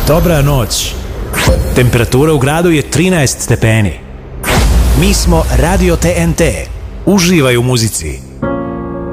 Dobra noć. Temperatura u gradu je 13 stepeni. Mi smo Radio TNT. Uživaj u muzici.